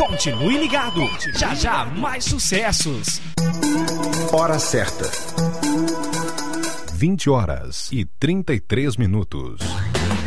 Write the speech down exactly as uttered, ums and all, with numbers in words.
Continue ligado. Já já mais sucessos. Hora certa. vinte horas e trinta e três minutos.